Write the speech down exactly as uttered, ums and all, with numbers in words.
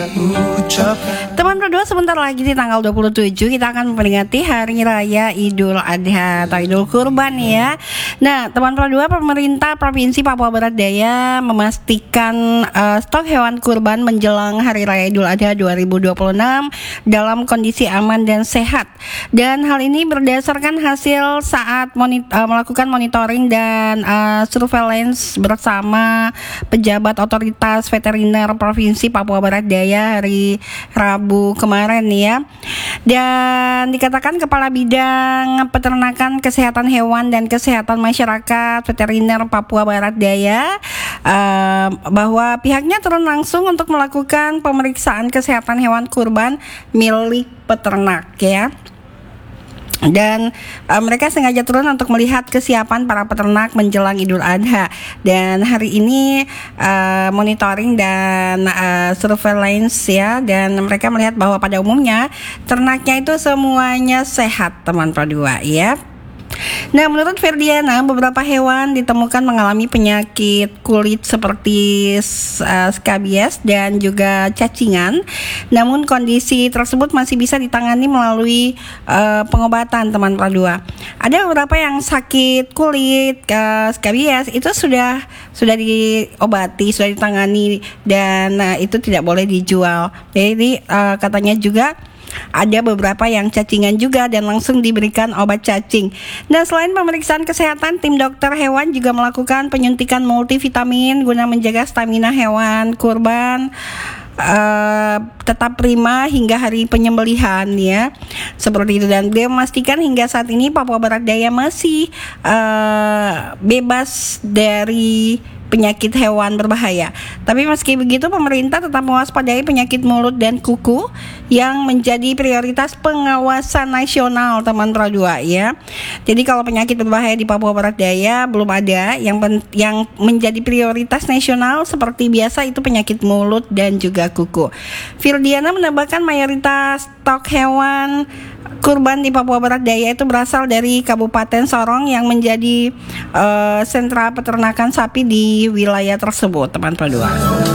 Teman berdua, sebentar lagi di tanggal dua puluh tujuh kita akan memperingati Hari Raya Idul Adha atau Idul Kurban ya. Nah, teman berdua, pemerintah Provinsi Papua Barat Daya memastikan uh, stok hewan kurban menjelang Hari Raya Idul Adha dua ribu dua puluh enam dalam kondisi aman dan sehat. Dan hal ini berdasarkan hasil saat monit- uh, melakukan monitoring dan uh, surveillance bersama pejabat otoritas veteriner Provinsi Papua Barat Daya hari Rabu kemarin ya. Dan dikatakan Kepala Bidang Peternakan, Kesehatan Hewan dan Kesehatan Masyarakat Veteriner Papua Barat Daya uh, bahwa pihaknya turun langsung untuk melakukan pemeriksaan kesehatan hewan kurban milik peternak ya. Dan uh, mereka sengaja turun untuk melihat kesiapan para peternak menjelang Idul Adha. Dan hari ini uh, monitoring dan uh, surveillance ya, dan mereka melihat bahwa pada umumnya ternaknya itu semuanya sehat, teman Produa ya. Nah, menurut Ferdiana, beberapa hewan ditemukan mengalami penyakit kulit seperti uh, skabies dan juga cacingan. Namun kondisi tersebut masih bisa ditangani melalui uh, pengobatan, teman Produa. Ada beberapa yang sakit kulit uh, skabies itu sudah sudah diobati, sudah ditangani, dan uh, itu tidak boleh dijual. Jadi uh, katanya juga ada beberapa yang cacingan juga dan langsung diberikan obat cacing. Dan selain pemeriksaan kesehatan, tim dokter hewan juga melakukan penyuntikan multivitamin guna menjaga stamina hewan kurban uh, tetap prima hingga hari penyembelihan ya. Seperti itu, dan beliau memastikan hingga saat ini Papua Barat Daya masih uh, bebas dari penyakit hewan berbahaya. Tapi meski begitu, pemerintah tetap mewaspadai penyakit mulut dan kuku yang menjadi prioritas pengawasan nasional, teman Produa ya. Jadi kalau penyakit berbahaya di Papua Barat Daya belum ada, yang pen- yang menjadi prioritas nasional seperti biasa itu penyakit mulut dan juga kuku. Firdiana menambahkan mayoritas stok hewan kurban di Papua Barat Daya itu berasal dari Kabupaten Sorong yang menjadi uh, sentra peternakan sapi di wilayah tersebut, teman Produa.